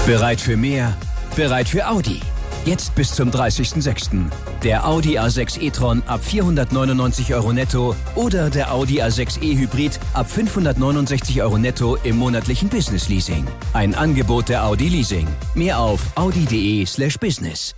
Bereit für mehr? Bereit für Audi. Jetzt bis zum 30.06. Der Audi A6 e-tron ab 499 € netto oder der Audi A6 e-Hybrid ab 569 € netto im monatlichen Business Leasing. Ein Angebot der Audi Leasing. Mehr auf audi.de/business.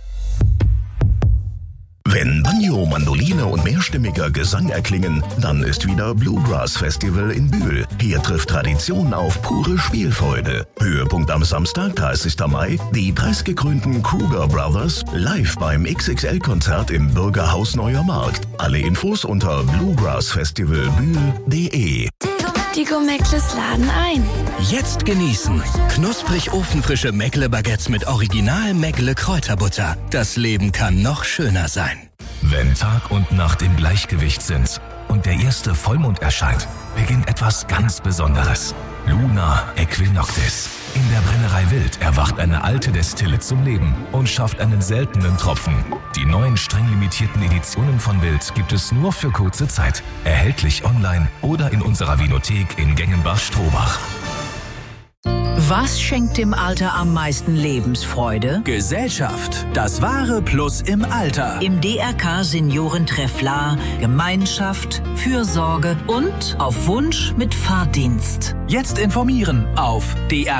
Wenn Banjo, Mandoline und mehrstimmiger Gesang erklingen, dann ist wieder Bluegrass Festival in Bühl. Hier trifft Tradition auf pure Spielfreude. Höhepunkt am Samstag, 30. Mai, die preisgekrönten Kruger Brothers live beim XXL-Konzert im Bürgerhaus Neuer Markt. Alle Infos unter bluegrassfestivalbühl.de. Die Go-Meckles laden ein. Jetzt genießen. Knusprig ofenfrische Meckle-Baguettes mit Original Meckle-Kräuterbutter. Das Leben kann noch schöner sein. Wenn Tag und Nacht im Gleichgewicht sind und der erste Vollmond erscheint, beginnt etwas ganz Besonderes. Luna Equinoctis. In der Brennerei Wild erwacht eine alte Destille zum Leben und schafft einen seltenen Tropfen. Die neuen streng limitierten Editionen von Wild gibt es nur für kurze Zeit. Erhältlich online oder in unserer Vinothek in Gengenbach-Strohbach. Was schenkt dem Alter am meisten Lebensfreude? Gesellschaft. Das wahre Plus im Alter. Im DRK Seniorentreff La Gemeinschaft, Fürsorge und auf Wunsch mit Fahrdienst. Jetzt informieren auf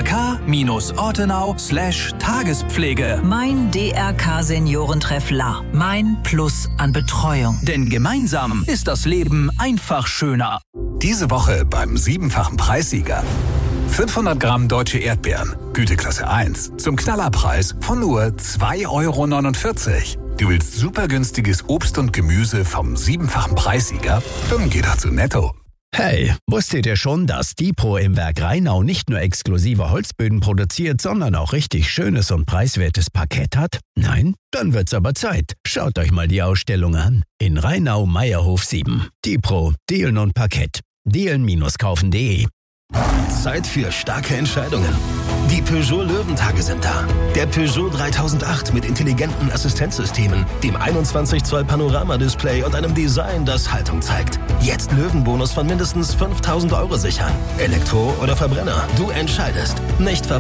drk-ortenau/Tagespflege. Mein DRK Seniorentreff La. Mein Plus an Betreuung. Denn gemeinsam ist das Leben einfach schöner. Diese Woche beim 7-fachen Preissieger. 500 Gramm deutsche Erdbeeren, Güteklasse 1, zum Knallerpreis von nur 2,49 €. Du willst super günstiges Obst und Gemüse vom 7-fachen Preissieger? Dann geh doch zu Netto. Hey, wusstet ihr schon, dass Dipro im Werk Rheinau nicht nur exklusive Holzböden produziert, sondern auch richtig schönes und preiswertes Parkett hat? Nein? Dann wird's aber Zeit. Schaut euch mal die Ausstellung an. In Rheinau Meierhof 7. Dipro, Dielen und Parkett. Dielen-kaufen.de. Zeit für starke Entscheidungen. Die Peugeot Löwentage sind da. Der Peugeot 3008 mit intelligenten Assistenzsystemen, dem 21 Zoll Panoramadisplay und einem Design, das Haltung zeigt. Jetzt Löwenbonus von mindestens 5.000 € sichern. Elektro oder Verbrenner, du entscheidest. Nicht